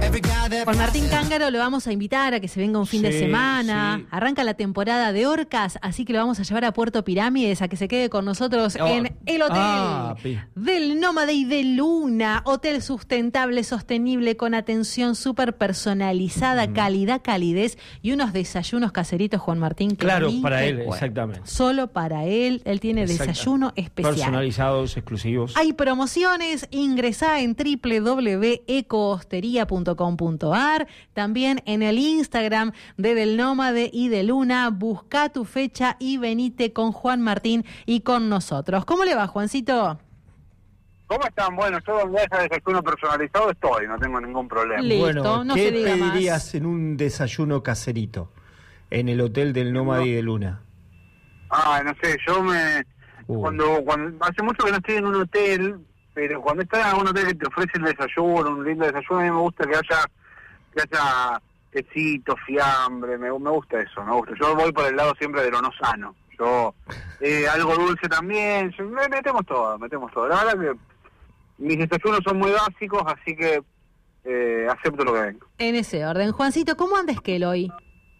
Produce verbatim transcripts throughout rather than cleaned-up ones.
Juan Martín Cángaro lo vamos a invitar a que se venga un fin Sí, de semana. sí. Arranca la temporada de Orcas, así que lo vamos a llevar a Puerto Pirámides a que se quede con nosotros Oh. en el hotel Ah, pi- del Nómade y de Luna. Hotel sustentable, sostenible, con atención súper personalizada, Mm. calidad, calidez y unos desayunos caseritos, Juan Martín. Que Claro, ni para te él, cuento. exactamente. Solo para él. Él tiene Exacto. desayuno especial. Personalizados, exclusivos. Hay promociones, ingresá en doble u doble u doble u punto ecohostería punto com punto a r, también en el Instagram de Del Nómade y de Luna. Busca tu fecha y venite con Juan Martín y con nosotros. ¿Cómo le va, Juancito? ¿Cómo están? Bueno, yo donde haya desayuno personalizado estoy, no tengo ningún problema. Listo, Bueno, no ¿qué se diga más. pedirías en un desayuno caserito en el hotel del Nómade No. y de Luna? Ah, no sé, yo me... Uh. Cuando, cuando hace mucho que no estoy en un hotel, pero cuando estás en un hotel que te ofrece el desayuno, un lindo desayuno, a mí me gusta que haya que haya quesito, fiambre, me, me gusta eso, me gusta. Yo voy por el lado siempre de lo no sano. Yo, eh, algo dulce también, yo- me- metemos todo, metemos todo. La verdad que mis desayunos son muy básicos, así que eh, acepto lo que venga. En ese orden. Juancito, ¿cómo anda Esquel hoy?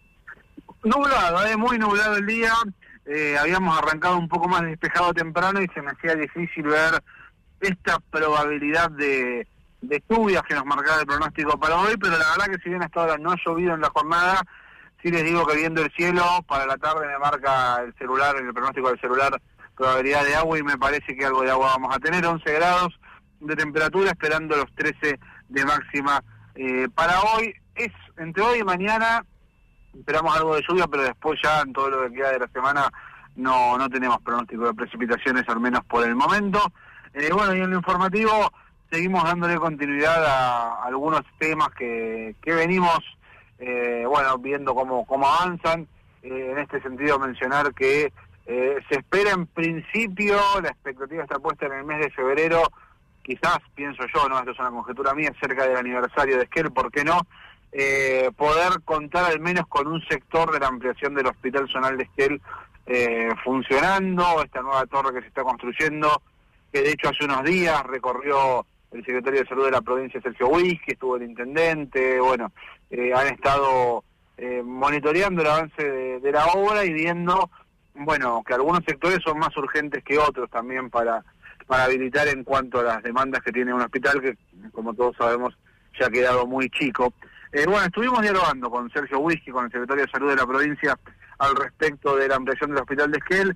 Nublado, eh, muy nublado el día. Eh, habíamos arrancado un poco más despejado temprano y se me hacía difícil ver esta probabilidad de, de lluvias que nos marcaba el pronóstico para hoy, pero la verdad que si bien hasta ahora no ha llovido en la jornada, sí les digo que viendo el cielo, para la tarde me marca el celular, en el pronóstico del celular, probabilidad de agua y me parece que algo de agua vamos a tener, once grados de temperatura, esperando los trece de máxima eh, para hoy. Es entre hoy y mañana. Esperamos algo de lluvia, pero después ya en todo lo que queda de la semana no no tenemos pronóstico de precipitaciones, al menos por el momento. Eh, bueno, y en lo informativo seguimos dándole continuidad a algunos temas que, que venimos eh, bueno viendo cómo, cómo avanzan. Eh, en este sentido mencionar que eh, se espera en principio, la expectativa está puesta en el mes de febrero, quizás, pienso yo, no, esto es una conjetura mía, cerca del aniversario de Esquel, ¿por qué no? Eh, poder contar al menos con un sector de la ampliación del Hospital Zonal de Esquel eh, funcionando, esta nueva torre que se está construyendo, que de hecho hace unos días recorrió el secretario de Salud de la provincia, Sergio Whisky, estuvo el intendente, bueno, eh, han estado eh, monitoreando el avance de, de la obra y viendo, bueno, que algunos sectores son más urgentes que otros también para, para habilitar en cuanto a las demandas que tiene un hospital que, como todos sabemos, ya ha quedado muy chico. Eh, bueno, estuvimos dialogando con Sergio Whisky, con el secretario de Salud de la provincia, al respecto de la ampliación del Hospital de Esquel,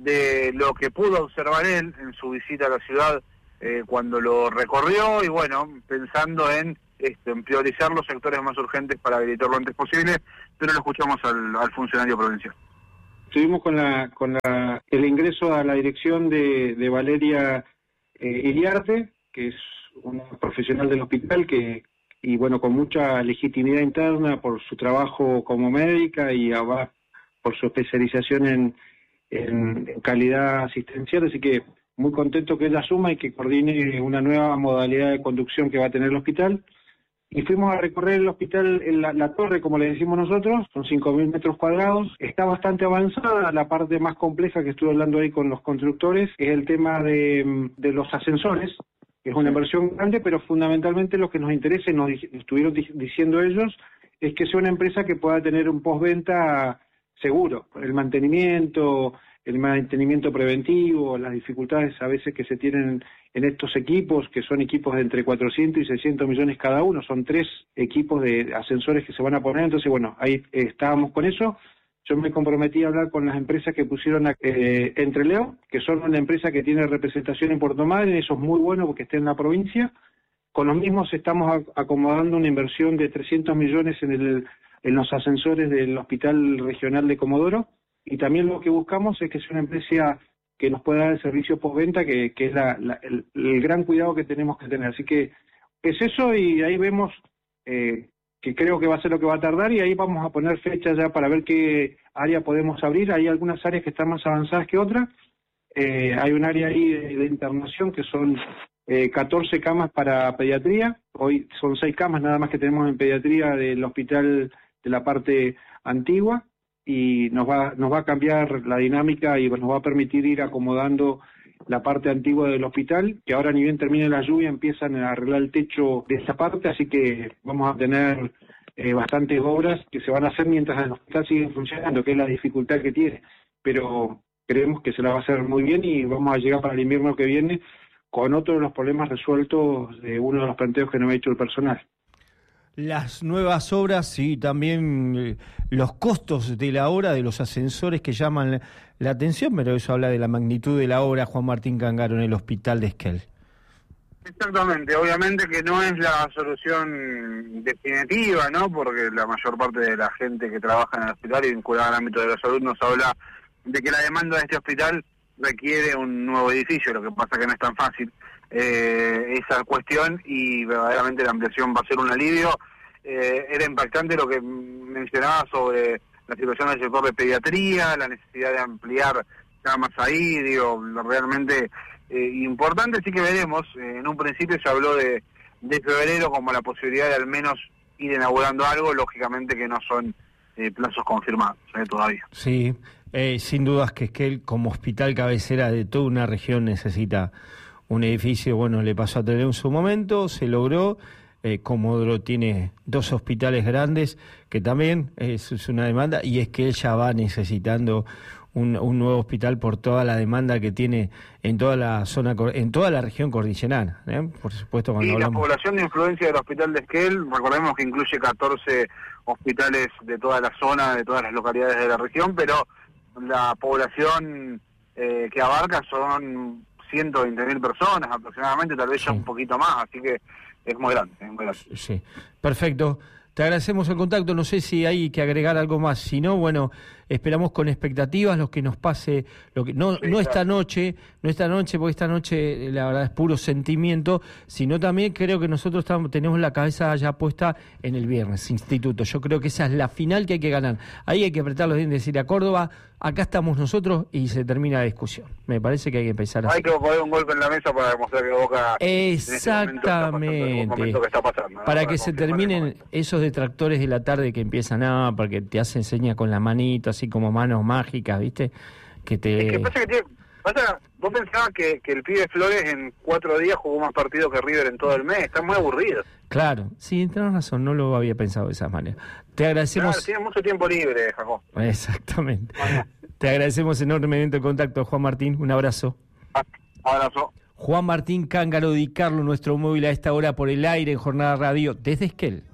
de lo que pudo observar él en su visita a la ciudad eh, cuando lo recorrió, y bueno, pensando en, este, en priorizar los sectores más urgentes para habilitar lo antes posible, pero lo escuchamos al, al funcionario provincial. Estuvimos con la con la, el ingreso a la dirección de, de Valeria eh, Iriarte, que es una profesional del hospital que y bueno, con mucha legitimidad interna por su trabajo como médica y además por su especialización en, en, en calidad asistencial, así que muy contento que ella asuma y que coordine una nueva modalidad de conducción que va a tener el hospital. Y fuimos a recorrer el hospital, en la, la torre, como le decimos nosotros, son cinco mil metros cuadrados, está bastante avanzada. La parte más compleja que estuve hablando ahí con los constructores es el tema de, de los ascensores, que es una inversión grande, pero fundamentalmente lo que nos interesa, y nos estuvieron diciendo ellos, es que sea una empresa que pueda tener un postventa seguro, el mantenimiento, el mantenimiento preventivo, las dificultades a veces que se tienen en estos equipos, que son equipos de entre cuatrocientos y seiscientos millones cada uno, son tres equipos de ascensores que se van a poner, entonces bueno, ahí eh, estábamos con eso. Yo me comprometí a hablar con las empresas que pusieron a, eh, Entre Leo, que son una empresa que tiene representación en Puerto Madryn, eso es muy bueno porque está en la provincia. Con los mismos estamos acomodando una inversión de trescientos millones en, el, en los ascensores del Hospital Regional de Comodoro, y también lo que buscamos es que sea una empresa que nos pueda dar el servicio postventa, que, que es la, la, el, el gran cuidado que tenemos que tener. Así que es eso, y ahí vemos... Eh, que creo que va a ser lo que va a tardar, y ahí vamos a poner fechas ya para ver qué área podemos abrir. Hay algunas áreas que están más avanzadas que otras. Eh, hay un área ahí de, de internación que son eh, catorce camas para pediatría. Hoy son seis camas nada más que tenemos en pediatría del hospital de la parte antigua, y nos va, nos va a cambiar la dinámica y nos va a permitir ir acomodando la parte antigua del hospital, que ahora ni bien termine la lluvia empiezan a arreglar el techo de esa parte, así que vamos a tener eh, bastantes obras que se van a hacer mientras el hospital sigue funcionando, que es la dificultad que tiene, pero creemos que se la va a hacer muy bien y vamos a llegar para el invierno que viene con otro de los problemas resueltos de uno de los planteos que nos ha hecho el personal. Las nuevas obras y también eh, los costos de la obra, de los ascensores que llaman la, la atención, pero eso habla de la magnitud de la obra, Juan Martín Cángaro, en el hospital de Esquel. Exactamente, obviamente que no es la solución definitiva, ¿no? Porque la mayor parte de la gente que trabaja en el hospital y vinculada al ámbito de la salud nos habla de que la demanda de este hospital requiere un nuevo edificio, lo que pasa que no es tan fácil eh, esa cuestión y verdaderamente la ampliación va a ser un alivio. Eh, era impactante lo que mencionaba sobre la situación del sector de pediatría, la necesidad de ampliar camas ahí, digo, realmente eh, importante, sí que veremos. Eh, en un principio se habló de, de febrero como la posibilidad de al menos ir inaugurando algo, lógicamente que no son eh, plazos confirmados eh, todavía. Sí, eh, sin dudas que Esquel como hospital cabecera de toda una región necesita un edificio. Bueno, le pasó a Trelew en su momento, se logró. Eh, Comodoro tiene dos hospitales grandes que también es, es una demanda, y es que él ya va necesitando un, un nuevo hospital por toda la demanda que tiene en toda la zona, en toda la región cordillerana, ¿eh? Por supuesto, cuando y hablamos... la población de influencia del hospital de Esquel, recordemos que incluye catorce hospitales de toda la zona, de todas las localidades de la región, pero la población eh, que abarca son ciento veinte mil personas aproximadamente, tal vez sí, ya un poquito más, así que es muy grande, es muy grande. Sí, perfecto. Te agradecemos el contacto, no sé si hay que agregar algo más, si no, bueno, esperamos con expectativas lo que nos pase, lo que no, sí, no claro. esta noche, no esta noche, porque esta noche la verdad es puro sentimiento, sino también creo que nosotros estamos, tenemos la cabeza ya puesta en el viernes, Instituto. Yo creo que esa es la final que hay que ganar. Ahí hay que apretar los dientes y decir a Córdoba, acá estamos nosotros y se termina la discusión. Me parece que hay que empezar así. Hay que poner un golpe en la mesa para demostrar que Boca exactamente en este momento que está pasando, ¿no? Para, para que se terminen esos detractores de la tarde que empiezan a, ah, porque te hacen señas con la manito, así como manos mágicas, ¿viste? Que te... Es que pasa que tiene, pasa, vos pensabas que, que el pibe Flores en cuatro días jugó más partidos que River en todo el mes, está muy aburrido. Claro, sí, tenés razón, no lo había pensado de esa manera. Te agradecemos... Claro, tiene mucho tiempo libre, Jacob. Exactamente. Bueno. Te agradecemos enormemente el contacto, Juan Martín, un abrazo. Abrazo. Juan Martín Cángaro Di Carlo, nuestro móvil a esta hora por el aire en Jornada Radio desde Esquel.